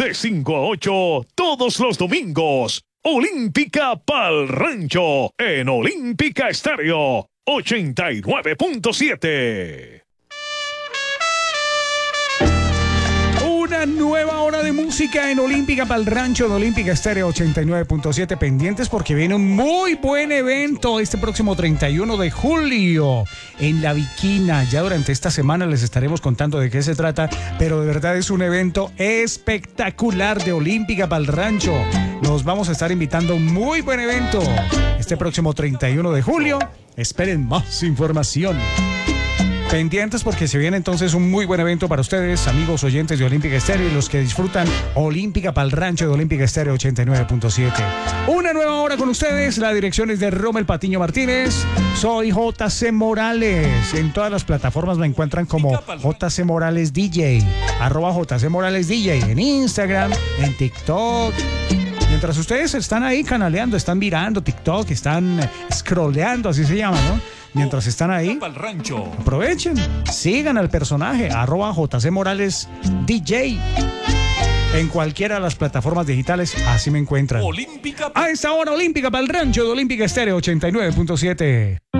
de 5 a 8 todos los domingos. Olímpica Pal Rancho en Olímpica Estéreo 89.7. Una nueva hora de música en Olímpica Pal Rancho de Olímpica Estéreo 89.7. Pendientes porque viene un muy buen evento este próximo 31 de julio en La Viquina. Ya durante esta semana les estaremos contando de qué se trata, pero de verdad es un evento espectacular de Olímpica Pal Rancho. Nos vamos a estar invitando a un muy buen evento este próximo 31 de julio. Esperen más información. Pendientes porque se viene entonces un muy buen evento para ustedes, amigos oyentes de Olímpica Estéreo y los que disfrutan Olímpica Pal Rancho de Olímpica Estéreo 89.7. Una nueva hora con ustedes, la dirección es de Rommel Patiño Martínez. Soy JC Morales. En todas las plataformas me encuentran como JC Morales DJ, @JC Morales DJ, en Instagram, en TikTok. Mientras ustedes están ahí canaleando, están mirando TikTok, están scrolleando, así se llama, ¿no? Mientras están ahí, aprovechen, sigan al personaje, @JC Morales DJ. En cualquiera de las plataformas digitales, así me encuentran. A esta hora, Olímpica Pal Rancho de Olímpica Estéreo 89.7.